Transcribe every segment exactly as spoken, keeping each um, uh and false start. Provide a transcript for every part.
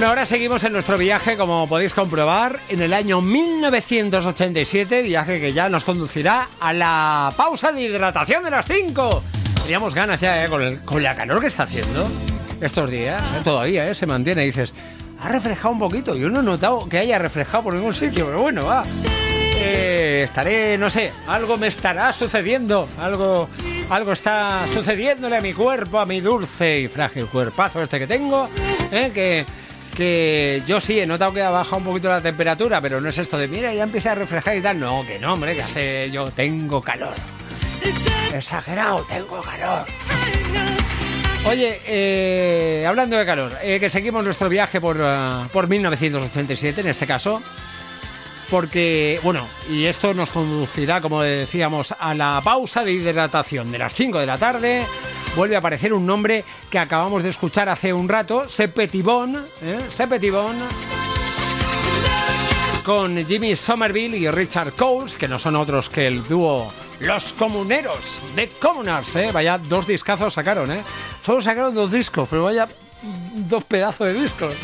Bueno, ahora seguimos en nuestro viaje, como podéis comprobar, en el año mil novecientos ochenta y siete, viaje que ya nos conducirá a la pausa de hidratación de las cinco. Teníamos ganas ya, ¿eh? Con, el, con la calor que está haciendo estos días, ¿eh? Todavía, ¿eh? Se mantiene, y dices, ha refrescado un poquito. Yo no he notado que haya refrescado por ningún sitio, pero bueno, va. Eh, estaré, no sé, algo me estará sucediendo, algo, algo está sucediéndole a mi cuerpo, a mi dulce y frágil cuerpazo este que tengo, ¿eh? que... que yo sí he notado que ha bajado un poquito la temperatura, pero no es esto de, mira, ya empieza a refrescar y tal. No, que no, hombre, que hace yo tengo calor. Exagerado, tengo calor. Oye, eh, hablando de calor, eh, que seguimos nuestro viaje por, uh, por mil novecientos ochenta y siete, en este caso, porque, bueno, y esto nos conducirá, como decíamos, a la pausa de hidratación de las cinco de la tarde. Vuelve a aparecer un nombre que acabamos de escuchar hace un rato, C'est Petit Bon, ¿eh? C'est Petit Bon, con Jimmy Somerville y Richard Coles, que no son otros que el dúo Los Comuneros, The Commoners, ¿eh? Vaya dos discazos sacaron, ¿eh? Solo sacaron dos discos, pero vaya dos pedazos de discos.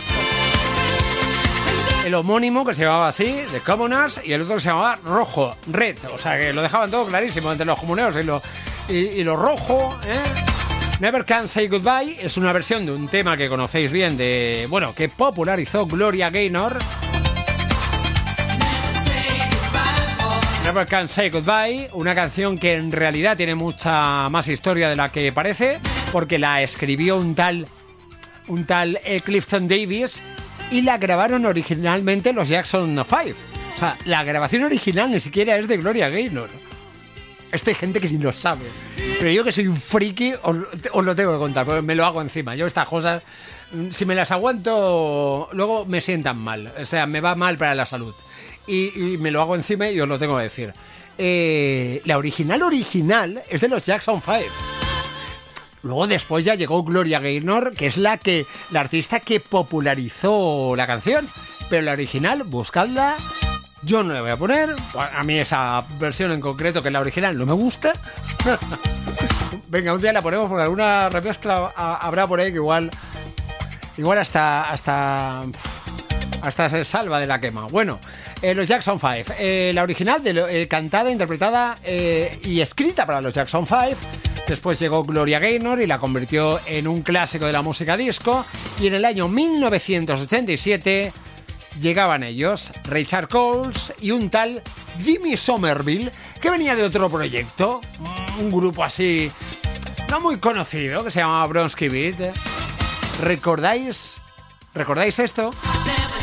El homónimo, que se llamaba así, The Commoners, y el otro que se llamaba Rojo, Red. O sea, que lo dejaban todo clarísimo entre los comuneros y lo, y, y lo rojo, ¿eh? Never Can Say Goodbye es una versión de un tema que conocéis bien, de, bueno, que popularizó Gloria Gaynor. Never Can Say Goodbye, una canción que en realidad tiene mucha más historia de la que parece, porque la escribió un tal, un tal eh, Clifton Davis, y la grabaron originalmente los Jackson Five. O sea, la grabación original ni siquiera es de Gloria Gaynor. Esto hay gente que ni lo sabe. Pero yo, que soy un friki, os, os lo tengo que contar, porque me lo hago encima. Yo estas cosas, si me las aguanto, luego me sientan mal. O sea, me va mal para la salud. Y, y me lo hago encima y os lo tengo que decir. Eh, la original original es de los Jackson Five. Luego después ya llegó Gloria Gaynor, que es la que la artista que popularizó la canción. Pero la original, buscadla. Yo no la voy a poner. A mí esa versión en concreto, que es la original, no me gusta. Venga, un día la ponemos, porque alguna remezcla habrá por ahí que igual igual hasta hasta hasta se salva de la quema. Bueno, eh, los Jackson Five, eh, la original de lo, eh, cantada, interpretada eh, y escrita para los Jackson Five. Después llegó Gloria Gaynor y la convirtió en un clásico de la música disco. Y en el año mil novecientos ochenta y siete llegaban ellos, Richard Coles y un tal Jimmy Somerville, que venía de otro proyecto, un grupo así no muy conocido, que se llamaba Bronski Beat. ¿Recordáis? ¿Recordáis esto?